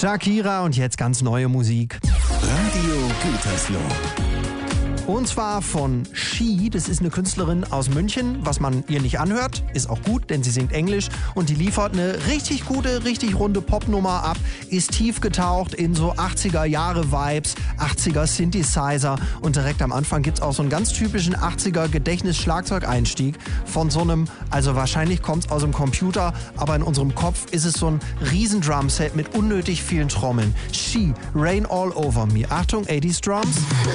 Shakira und jetzt ganz neue Musik. Radio Gütersloh. Und zwar von She, das ist eine Künstlerin aus München. Was man ihr nicht anhört, ist auch gut, denn sie singt Englisch und die liefert eine richtig gute, richtig runde Popnummer ab, ist tief getaucht in so 80er-Jahre-Vibes, 80er Synthesizer und direkt am Anfang gibt's auch so einen ganz typischen 80er Gedächtnis-Schlagzeugeinstieg von so einem, also wahrscheinlich kommt's aus dem Computer, aber in unserem Kopf ist es so ein riesen Drumset mit unnötig vielen Trommeln. She, Rain All Over Me. Achtung, 80s Drums.